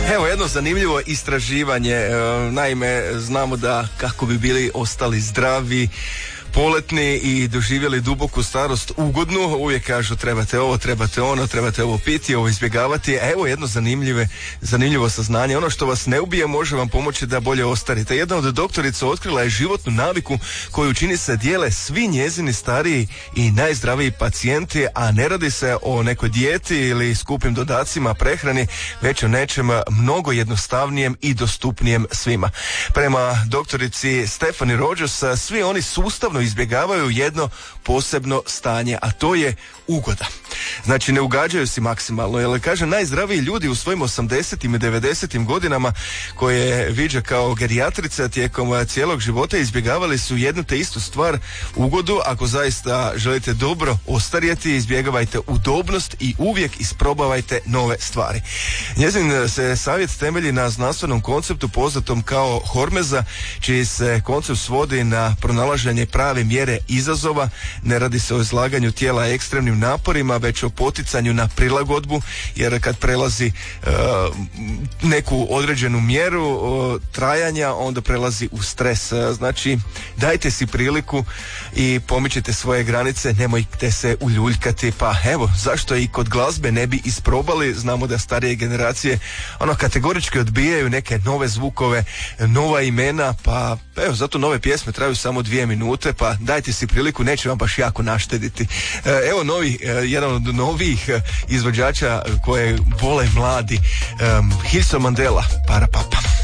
Evo jedno zanimljivo istraživanje. Naime, znamo da kako bi bili ostali zdravi, poletni i doživjeli duboku starost ugodnu, uvijek kažu trebate ovo, trebate ono, trebate ovo piti, ovo izbjegavati. Evo jedno zanimljivo saznanje. Ono što vas ne ubije može vam pomoći da bolje ostarite. Jedna od doktorica otkrila je životnu naviku koju čini se dijele svi njezini stariji i najzdraviji pacijenti, a ne radi se o nekoj dijeti ili skupim dodacima prehrani, već o nečem mnogo jednostavnijem i dostupnijem svima. Prema doktorici Stephanie Rogers, svi oni sustavno izbjegavaju jedno posebno stanje, a to je ugoda. Znači ne ugađaju si maksimalno, jer kaže najzdraviji ljudi u svojim 80. i 90. godinama koje viđa kao gerijatrica tijekom cijelog života izbjegavali su jednu te istu stvar, ugodu. Ako zaista želite dobro ostarjeti, izbjegavajte udobnost i uvijek isprobavajte nove stvari. Njezin se savjet temelji na znanstvenom konceptu poznatom kao Hormeza, čiji se koncept svodi na pronalaženje prave mjere izazova. Ne radi se o izlaganju tijela ekstremnim naporima, već o poticanju na prilagodbu, jer kad prelazi neku određenu mjeru trajanja, onda prelazi u stres. Znači, dajte si priliku i pomičite svoje granice, nemojte se uljuljkati. Pa evo, zašto i kod glazbe ne bi isprobali? Znamo da starije generacije kategorički odbijaju neke nove zvukove, nova imena, pa evo, zato nove pjesme traju samo 2 minute, pa dajte si priliku, neće vam baš jako naštediti. Evo jedan od novih izvođača koje vole mladi, Hilson Mandela, Para Papa.